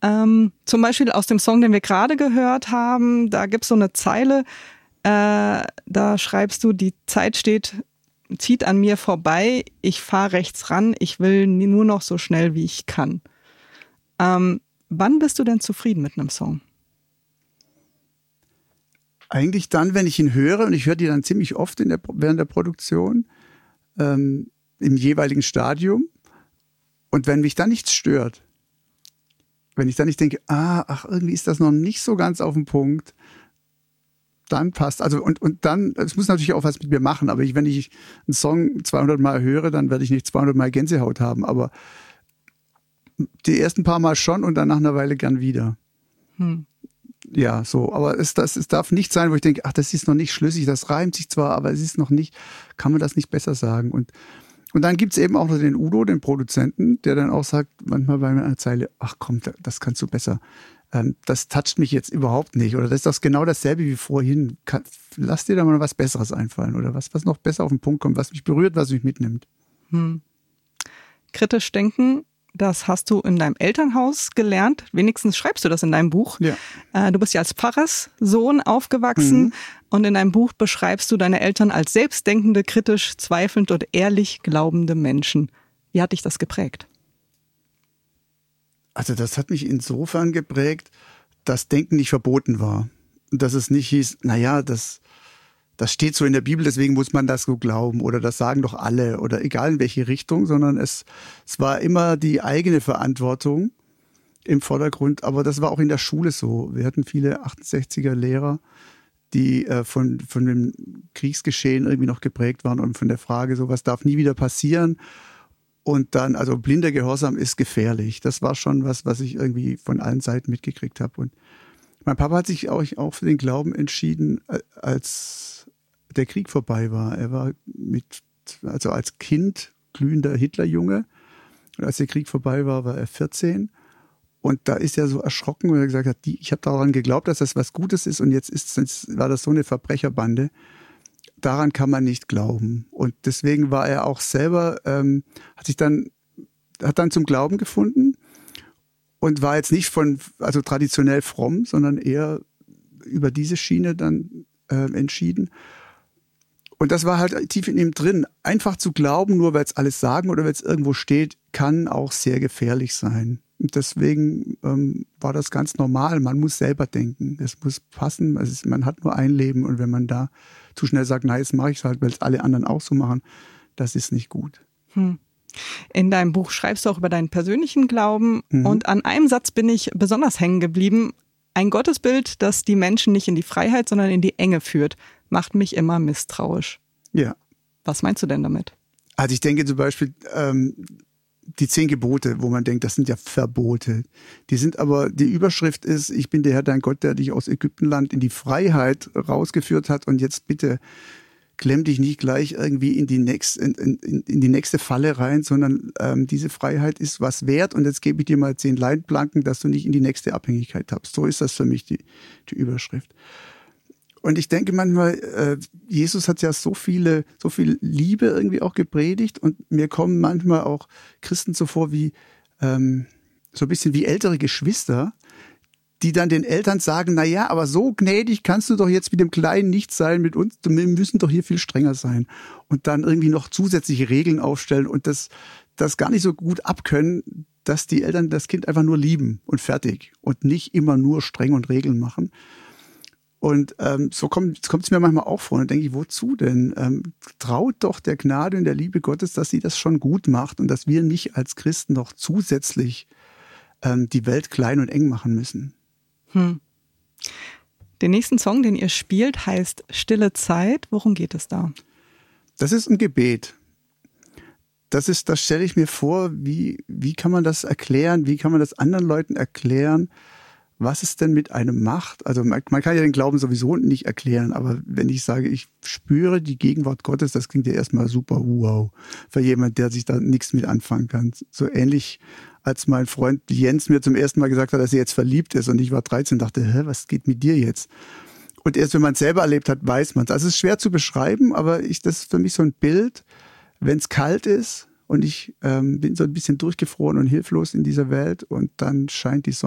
Zum Beispiel aus dem Song, den wir gerade gehört haben, da gibt es so eine Zeile, da schreibst du, die Zeit zieht an mir vorbei, ich fahre rechts ran, ich will nur noch so schnell, wie ich kann. Wann bist du denn zufrieden mit einem Song? Eigentlich dann, wenn ich ihn höre, und ich höre die dann ziemlich oft während der Produktion, im jeweiligen Stadium, und wenn mich dann nichts stört, wenn ich dann nicht denke, irgendwie ist das noch nicht so ganz auf den Punkt, dann passt. Also und dann, es muss natürlich auch was mit mir machen, aber wenn ich einen Song 200 Mal höre, dann werde ich nicht 200 Mal Gänsehaut haben, aber die ersten paar Mal schon und dann nach einer Weile gern wieder. Ja, so. Aber es darf nicht sein, wo ich denke, das ist noch nicht schlüssig, das reimt sich zwar, aber es ist noch nicht, kann man das nicht besser sagen. Und dann gibt's eben auch noch den Udo, den Produzenten, der dann auch sagt, manchmal bei einer Zeile, ach komm, das kannst du besser. Das toucht mich jetzt überhaupt nicht. Oder das ist doch genau dasselbe wie vorhin. Lass dir da mal was Besseres einfallen oder was noch besser auf den Punkt kommt, was mich berührt, was mich mitnimmt. Kritisch denken, das hast du in deinem Elternhaus gelernt. Wenigstens schreibst du das in deinem Buch. Ja. Du bist ja als Pfarrerssohn aufgewachsen und in deinem Buch beschreibst du deine Eltern als selbstdenkende, kritisch, zweifelnd und ehrlich glaubende Menschen. Wie hat dich das geprägt? Also das hat mich insofern geprägt, dass Denken nicht verboten war. Und dass es nicht hieß, das steht so in der Bibel, deswegen muss man das so glauben oder das sagen doch alle oder egal in welche Richtung, sondern es war immer die eigene Verantwortung im Vordergrund. Aber das war auch in der Schule so. Wir hatten viele 68er Lehrer, die von dem Kriegsgeschehen irgendwie noch geprägt waren und von der Frage, sowas darf nie wieder passieren. Und dann, also blinder Gehorsam ist gefährlich. Das war schon was ich irgendwie von allen Seiten mitgekriegt habe. Und mein Papa hat sich auch für den Glauben entschieden, als der Krieg vorbei war. Er war als Kind glühender Hitlerjunge. Und als der Krieg vorbei war, war er 14. Und da ist er so erschrocken, weil er gesagt hat, ich habe daran geglaubt, dass das was Gutes ist und jetzt war das so eine Verbrecherbande. Daran kann man nicht glauben. Und deswegen war er auch selber, hat dann zum Glauben gefunden und war jetzt nicht traditionell fromm, sondern eher über diese Schiene dann entschieden. Und das war halt tief in ihm drin. Einfach zu glauben, nur weil es alles sagen oder weil es irgendwo steht, kann auch sehr gefährlich sein. Und deswegen war das ganz normal. Man muss selber denken. Es muss passen. Man hat nur ein Leben. Und wenn man da zu schnell sagt, nein, jetzt mache ich es halt, weil es alle anderen auch so machen, das ist nicht gut. In deinem Buch schreibst du auch über deinen persönlichen Glauben. Und an einem Satz bin ich besonders hängen geblieben. Ein Gottesbild, das die Menschen nicht in die Freiheit, sondern in die Enge führt, macht mich immer misstrauisch. Ja. Was meinst du denn damit? Also ich denke zum Beispiel, die 10 Gebote, wo man denkt, das sind ja Verbote. Die Überschrift ist, ich bin der Herr, dein Gott, der dich aus Ägyptenland in die Freiheit rausgeführt hat und jetzt bitte klemm dich nicht gleich irgendwie in die nächste Falle rein, sondern diese Freiheit ist was wert und jetzt gebe ich dir mal 10 Leitplanken, dass du nicht in die nächste Abhängigkeit tappst. So ist das für mich die Überschrift. Und ich denke manchmal, Jesus hat ja so viel Liebe irgendwie auch gepredigt und mir kommen manchmal auch Christen so vor wie so ein bisschen wie ältere Geschwister, die dann den Eltern sagen, aber so gnädig kannst du doch jetzt mit dem Kleinen nicht sein mit uns, wir müssen doch hier viel strenger sein. Und dann irgendwie noch zusätzliche Regeln aufstellen und das gar nicht so gut abkönnen, dass die Eltern das Kind einfach nur lieben und fertig und nicht immer nur streng und Regeln machen. Und so kommt es mir manchmal auch vor. Und denke ich, wozu denn? Traut doch der Gnade und der Liebe Gottes, dass sie das schon gut macht und dass wir nicht als Christen noch zusätzlich die Welt klein und eng machen müssen. Den nächsten Song, den ihr spielt, heißt Stille Zeit. Worum geht es da? Das ist ein Gebet. Das stelle ich mir vor, wie kann man das erklären? Wie kann man das anderen Leuten erklären? Was es denn mit einem macht? Also man kann ja den Glauben sowieso nicht erklären, aber wenn ich sage, ich spüre die Gegenwart Gottes, das klingt ja erstmal super wow für jemand, der sich da nichts mit anfangen kann. So ähnlich, als mein Freund Jens mir zum ersten Mal gesagt hat, dass er jetzt verliebt ist und ich war 13 und dachte, was geht mit dir jetzt? Und erst wenn man es selber erlebt hat, weiß man es. Also es ist schwer zu beschreiben, aber das ist für mich so ein Bild, wenn es kalt ist und ich bin so ein bisschen durchgefroren und hilflos in dieser Welt und dann scheint die Sonne